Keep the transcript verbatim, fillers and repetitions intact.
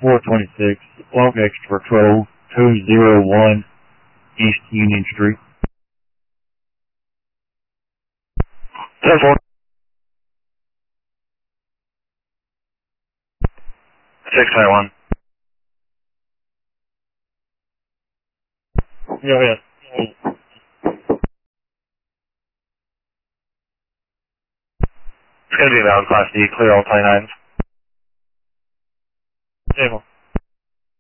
four twenty-six, log extra patrol, two zero one East Union Street. ten four. six twenty-one. Yeah, yeah. It's going to be a valid Class D, clear all twenty-nines. Table.